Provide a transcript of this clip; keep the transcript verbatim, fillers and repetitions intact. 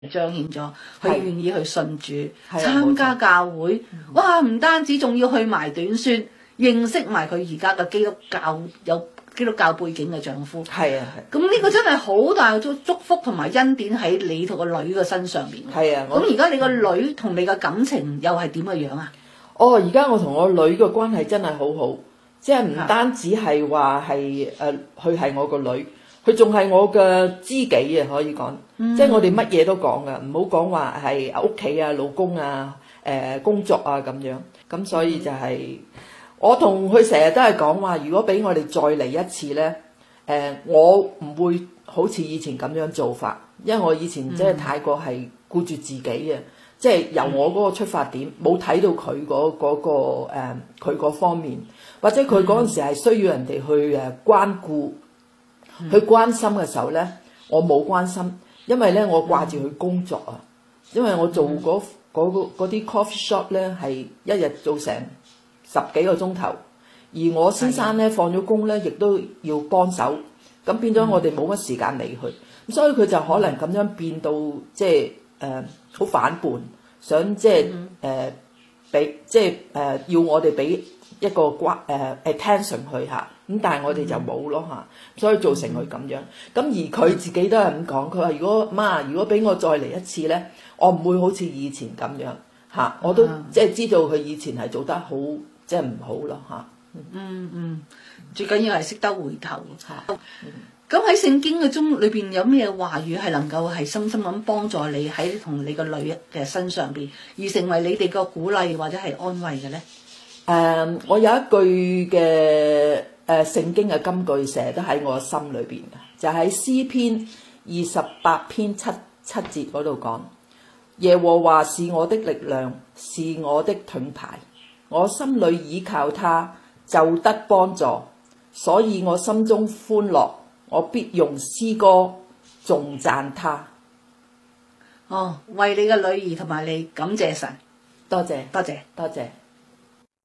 彰顯咗佢願意去信主， 係參加教會，哇！唔單止仲要去埋短宣，認識埋佢而家嘅基督教有基督教背景嘅丈夫。 係啊係。 咁呢個真係好大祝祝福同埋恩典喺你同個女嘅身上面。 係啊。 咁而家你個女同你嘅感情又係點嘅樣啊？ 哦，而家我同我女嘅關係真係好好，即係唔單止係話係誒，佢係我個女。佢仲係我嘅知己啊，可以講，嗯、即係我哋乜嘢都講噶，唔好講話係屋企啊、老公啊、誒、呃、工作啊咁樣。咁所以就係、是、我同佢成日都係講話，如果俾我哋再嚟一次咧，誒、呃、我唔會好似以前咁樣做法，因為我以前真係太過係顧住自己嘅，嗯、即係由我嗰個出發點冇睇到佢嗰嗰個誒佢嗰方面，或者佢嗰陣時係需要人哋去誒關顧。佢關心嘅時候咧，我冇關心，因為咧我掛住佢工作啊。因為我做嗰嗰啲 coffee shop 咧係一日做成十幾個鐘頭，而我先生咧放咗工咧，亦都要幫手，咁變咗我哋冇乜時間理佢，咁所以佢就可能咁樣變到即係誒好反叛，想即係誒俾即係誒要我哋俾一個關誒 attention 去嚇。咁但係我哋就冇咯嚇，所以造成佢咁樣。咁而佢自己都係咁講，佢話如果媽，如果俾我再嚟一次咧，我唔會好似以前咁樣嚇。我都即係知道佢以前係做得好，即係唔好咯嚇。 嗯嗯，最緊要係識得回頭嚇。咁喺聖經嘅中裏邊有咩話語係能夠係深深咁幫助你喺同你個女嘅身上邊，而成為你哋個鼓勵或者係安慰嘅咧？ 誒、uh, 我有一句嘅誒聖經嘅金句，成日都喺我心裏邊嘅，就喺、是、詩篇二十八篇七七節嗰度講：耶和華是我的力量，是我的盾牌，我心裏倚靠他，就得幫助，所以我心中歡樂，我必用詩歌頌讚他。 哦，為你嘅女兒同埋你感謝神， 多謝多謝， 多謝。